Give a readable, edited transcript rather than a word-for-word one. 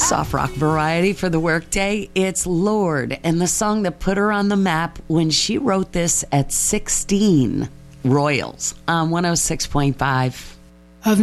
Soft rock variety for the workday. It's Lord, and the song that put her on the map when she wrote this at 16. Royals on 106.5.